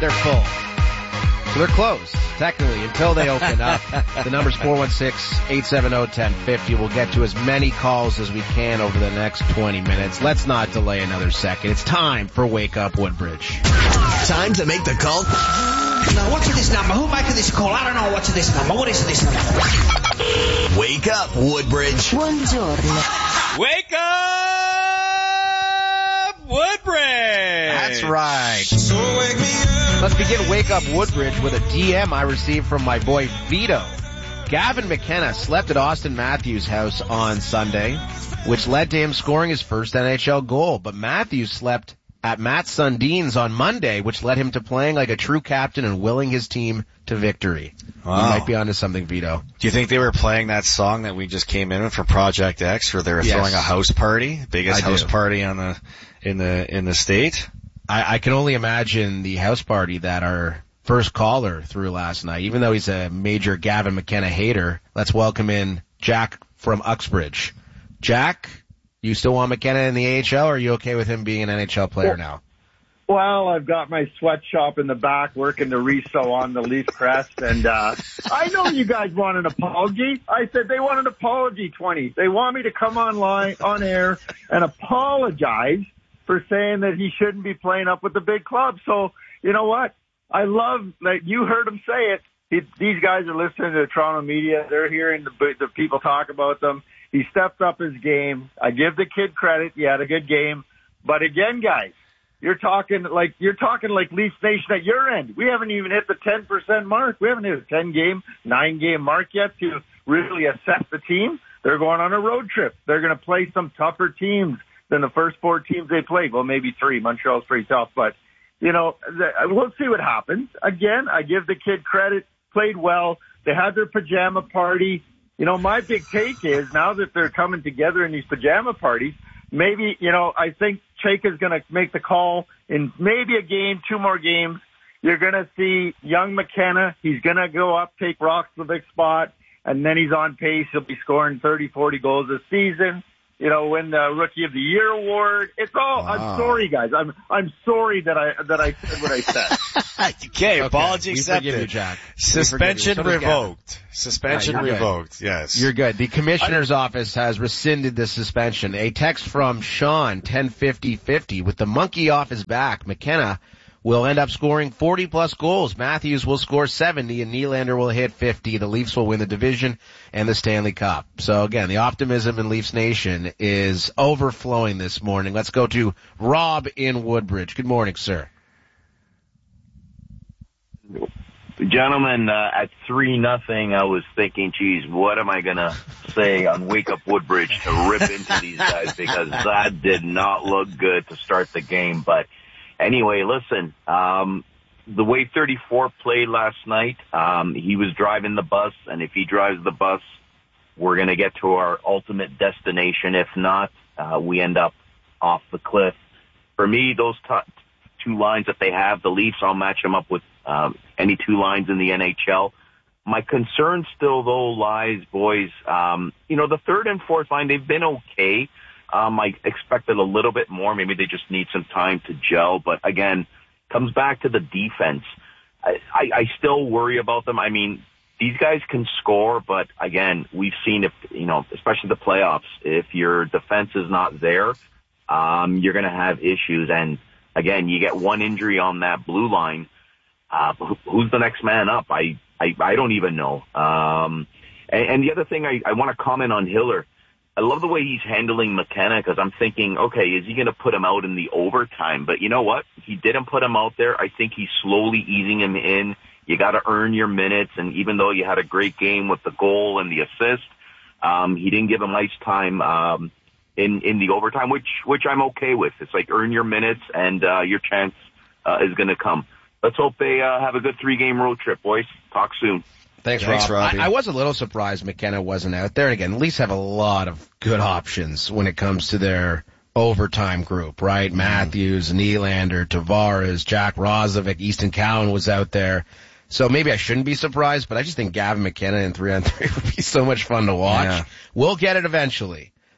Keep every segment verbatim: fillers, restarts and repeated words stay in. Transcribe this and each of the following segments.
they're full. So they're closed, technically, until they open up. The number's four one six, eight seven zero, one zero five zero. We'll get to as many calls as we can over the next twenty minutes. Let's not delay another second. It's time for Wake Up Woodbridge. Time to make the call. Now, what's this number? Who making this call? I don't know what's this number. What is this number? Wake up, Woodbridge. Buongiorno. Wake up, Woodbridge. That's right. So wake me up. Let's begin Wake Up Woodbridge with a D M I received from my boy Vito. Gavin McKenna slept at Austin Matthews' house on Sunday, which led to him scoring his first N H L goal. But Matthews slept at Matt Sundin's on Monday, which led him to playing like a true captain and willing his team to victory. Wow. You might be onto something, Vito. Do you think they were playing that song that we just came in with from Project X, where they were yes. throwing a house party, biggest I house do. party on the in the in the state? I, I can only imagine the house party that our first caller threw last night. Even though he's a major Gavin McKenna hater, let's welcome in Jack from Uxbridge. Jack, you still want McKenna in the A H L, or are you okay with him being an N H L player now? Well, I've got my sweatshop in the back working the reso on the Leaf crest, and uh I know you guys want an apology. I said they want an apology, twenty. They want me to come online, on air, and apologize for saying that he shouldn't be playing up with the big club. So, you know what? I love that you heard him say it. He, these guys are listening to the Toronto media. They're hearing the, the people talk about them. He stepped up his game. I give the kid credit. He had a good game. But again, guys, you're talking like, you're talking like Leafs Nation at your end. We haven't even hit the ten percent mark. We haven't hit a ten game, nine game mark yet to really assess the team. They're going on a road trip. They're going to play some tougher teams than the first four teams they played. Well, maybe three. Montreal's pretty tough, but you know, the, we'll see what happens. Again, I give the kid credit. Played well. They had their pajama party. You know, my big take is now that they're coming together in these pajama parties, maybe, you know, I think Chaika's going to make the call in maybe a game, two more games. You're going to see young McKenna. He's going to go up, take Rokslevic's spot, and then he's on pace. He'll be scoring thirty, forty goals this season. You know, win the Rookie of the Year award. It's all. Wow. I'm sorry, guys. I'm I'm sorry that I that I said what I said. okay, apology we accepted. Forgive you, Jack. Suspension you. revoked. Suspension no, revoked. Good. Yes, you're good. The commissioner's I, office has rescinded the suspension. A text from Sean ten fifty fifty with the monkey off his back. McKenna will end up scoring forty plus goals. Matthews will score seventy and Nylander will hit fifty. The Leafs will win the division and the Stanley Cup. So again, the optimism in Leafs Nation is overflowing this morning. Let's go to Rob in Woodbridge. Good morning, sir. Gentlemen, uh, at three nothing, I was thinking, geez, what am I going to say on Wake Up Woodbridge to rip into these guys, because that did not look good to start the game. But anyway, listen, um, the way thirty-four played last night, um, he was driving the bus, and if he drives the bus, we're going to get to our ultimate destination. If not, uh, we end up off the cliff. For me, those t- two lines that they have, the Leafs, I'll match them up with um, any two lines in the N H L. My concern still, though, lies, boys, um, you know, the third and fourth line, they've been okay. Um, I expected a little bit more. Maybe they just need some time to gel. But again, comes back to the defense. I, I, I still worry about them. I mean, these guys can score, but again, we've seen if, you know, especially the playoffs, if your defense is not there, um, you're going to have issues. And again, you get one injury on that blue line. Uh, who, who's the next man up? I, I, I don't even know. Um, and, and the other thing I, I want to comment on Hiller. I love the way he's handling McKenna, because I'm thinking, okay, is he going to put him out in the overtime? But you know what? He didn't put him out there. I think he's slowly easing him in. You got to earn your minutes. And even though you had a great game with the goal and the assist, um, he didn't give him ice time um, in in the overtime, which which I'm okay with. It's like earn your minutes, and uh, your chance uh, is going to come. Let's hope they uh, have a good three-game road trip, boys. Talk soon. Thanks, Thanks Rob. I, I was a little surprised McKenna wasn't out there. And again, the Leafs have a lot of good options when it comes to their overtime group, right? Mm. Matthews, Nylander, Tavares, Jack Roslovic, Easton Cowan was out there. So maybe I shouldn't be surprised, but I just think Gavin McKenna in three on three would be so much fun to watch. Yeah. We'll get it eventually.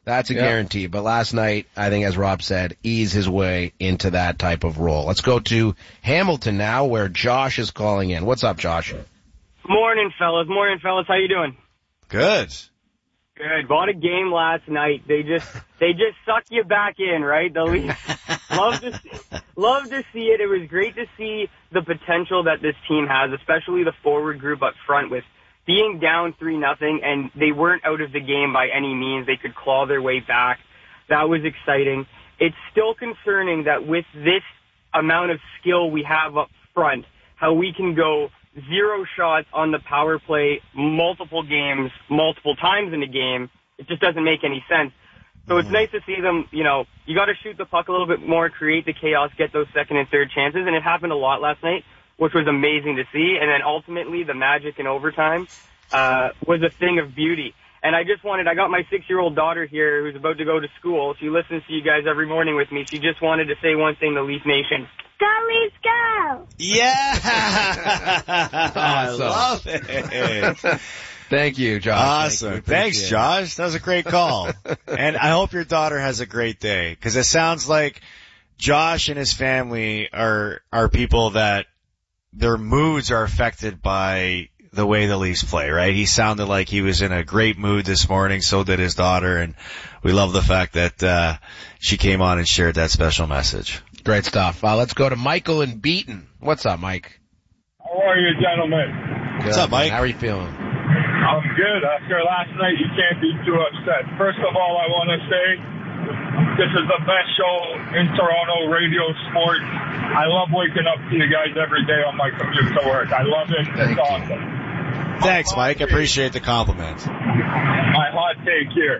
That's a Yeah. guarantee. But last night, I think, as Rob said, ease his way into that type of role. Let's go to Hamilton now, where Josh is calling in. What's up, Josh? Morning, fellas. Morning, fellas. How you doing? Good. Good. Bought a game last night. They just they just suck you back in, right? The Leafs. love to see, love to see it. It was great to see the potential that this team has, especially the forward group up front with being down three nothing, and they weren't out of the game by any means. They could claw their way back. That was exciting. It's still concerning that with this amount of skill we have up front, how we can go zero shots on the power play multiple games, multiple times in a game. It just doesn't make any sense. So it's nice to see them, you know, you got to shoot the puck a little bit more, create the chaos, get those second and third chances, and it happened a lot last night, which was amazing to see. And then ultimately the magic in overtime uh was a thing of beauty. And I just wanted, I got my six-year-old daughter here who's about to go to school. She listens to you guys every morning with me. She just wanted to say one thing to Leaf Nation. Go, Leafs, go! Yeah! I love it. Thank you, Josh. Awesome. Thank you. Thanks, Appreciate Josh. That was a great call. And I hope your daughter has a great day, because it sounds like Josh and his family are are people that their moods are affected by the way the Leafs play, right? He sounded like he was in a great mood this morning, so did his daughter, and we love the fact that uh she came on and shared that special message. Great stuff. Uh, let's go to Michael in Beaton. What's up, Mike? How are you, gentlemen? Good, What's up, Mike? man. How are you feeling? I'm good. After last night, you can't be too upset. First of all, I want to say this is the best show in Toronto radio sports. I love waking up to you guys every day on my commute to work. I love it. Thank It's you. awesome. Thanks, Mike. I appreciate the compliment. My hot take here.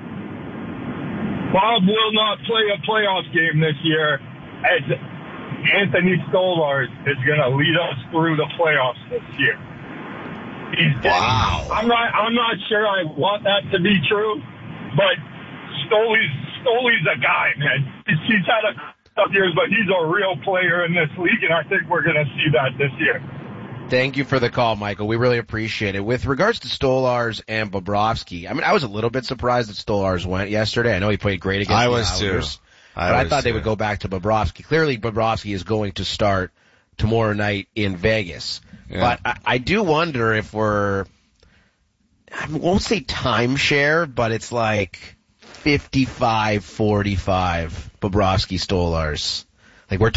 Bob will not play a playoff game this year, as Anthony Stolarz is going to lead us through the playoffs this year. He's Wow. I'm not. I'm not sure I want that to be true, but Stoley's Stoley's a guy, man. He's, he's had a couple years, but he's a real player in this league, and I think we're going to see that this year. Thank you for the call, Michael. We really appreciate it. With regards to Stolarz and Bobrovsky, I mean, I was a little bit surprised that Stolarz went yesterday. I know he played great against I the was too. Islanders, I but I was thought they too. would go back to Bobrovsky. Clearly, Bobrovsky is going to start tomorrow night in Vegas. Yeah. But I, I do wonder if we're, I won't say timeshare, but it's like fifty-five forty-five Bobrovsky Stolarz. Like we're